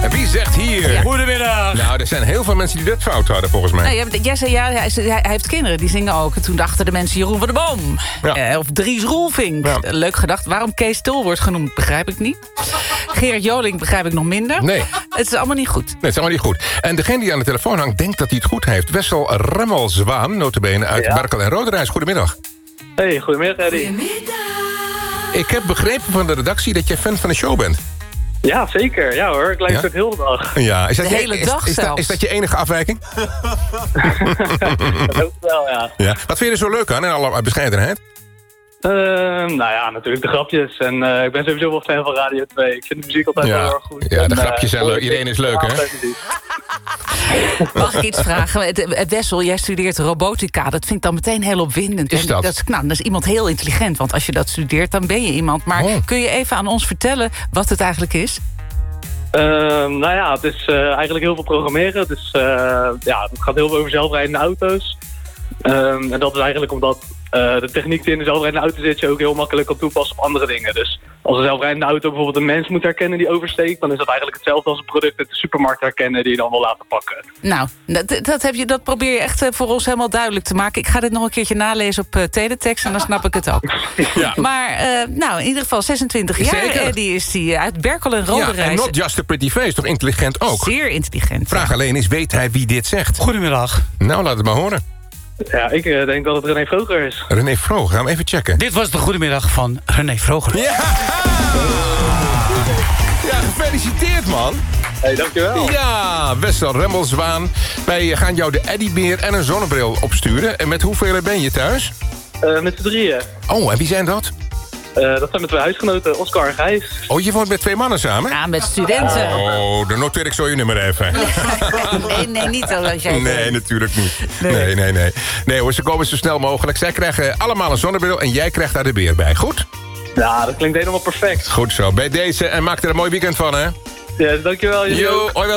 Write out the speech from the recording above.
Wie zegt hier? Ja. Goedemiddag. Nou, er zijn heel veel mensen die dat fout hadden, volgens mij. Nou, jij zei, hij heeft kinderen, die zingen ook. En toen dachten de mensen Jeroen van der Boom. Ja. Of Dries Roelvink. Ja. Leuk gedacht. Waarom Kees Tol wordt genoemd, begrijp ik niet. Gerard Joling begrijp ik nog minder. Nee. Het is allemaal niet goed. Nee, het is allemaal niet goed. En degene die aan de telefoon hangt, denkt dat hij het goed heeft. Wessel Remmelswaan, notabene uit Berkel en Roderijs. Goedemiddag. Hey, goedemiddag Eddie. Ik heb begrepen van de redactie dat jij fan van de show bent. Ja, zeker. Ja hoor, ik luister Ja? het heel de dag. Ja, is dat De hele dag zelfs. Is dat je enige afwijking? Dat ook wel, ja. Ja. Wat vind je er zo leuk aan, in alle bescheidenheid? Nou ja, natuurlijk de grapjes. En ik ben sowieso wel fan van Radio 2. Ik vind de muziek altijd heel erg goed. Ja, de En, grapjes zijn leuk. Iedereen is leuk, hè? Mag ik iets vragen? Wessel, jij studeert robotica. Dat vind ik dan meteen heel opwindend. Is dat? Dat is iemand heel intelligent. Want als je dat studeert, dan ben je iemand. Maar kun je even aan ons vertellen wat het eigenlijk is? Nou ja, het is eigenlijk heel veel programmeren. Dus ja, het gaat heel veel over zelfrijdende auto's. En dat is eigenlijk omdat de techniek die in de zelfrijdende auto zit... je ook heel makkelijk kan toepassen op andere dingen. Dus als een zelfrijdende auto bijvoorbeeld een mens moet herkennen die oversteekt... dan is dat eigenlijk hetzelfde als een product uit de supermarkt herkennen... die je dan wil laten pakken. Nou, dat probeer je echt voor ons helemaal duidelijk te maken. Ik ga dit nog een keertje nalezen op teletext en dan snap ik het ook. Ja. Maar nou, in ieder geval 26 jaar. Zeker. Eddie is die uit Berkel en Ja, Roderijs. en not just a pretty face, toch intelligent ook? Zeer intelligent. Vraag alleen is, weet hij wie dit zegt? Goedemiddag. Nou, laat het maar horen. Ja, ik denk dat het René Vroger is. René Vroger, gaan we even checken. Dit was de goedemiddag van René Vroger. Ja! Ja, gefeliciteerd, man. Hey, dankjewel. Ja, Wessel Remmelswaan. Wij gaan jou de Eddiebeer en een zonnebril opsturen. En met hoeveel ben je thuis? Met z'n drieën. Oh, en wie zijn dat? Dat zijn mijn twee huisgenoten, Oscar en Gijs. Oh, je woont met twee mannen samen? Ja, met studenten. Oh, dan noteer ik zo je nummer even. Nee, niet zoals jij Nee, natuurlijk niet. Nee. Nee hoor, ze komen zo snel mogelijk. Zij krijgen allemaal een zonnebril en jij krijgt daar de beer bij. Goed? Ja, dat klinkt helemaal perfect. Goed zo. Bij deze en maak er een mooi weekend van, hè? Ja, dankjewel. jullie ook. Yo, hoi